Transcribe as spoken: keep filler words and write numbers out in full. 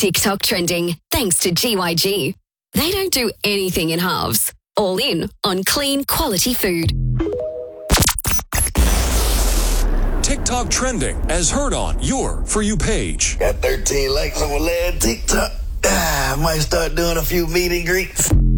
TikTok trending, thanks to G Y G. They don't do anything in halves. All in on clean, quality food. TikTok trending as heard on your For You page. Got thirteen likes on my last TikTok. Ah, I might start doing a few meet and greets.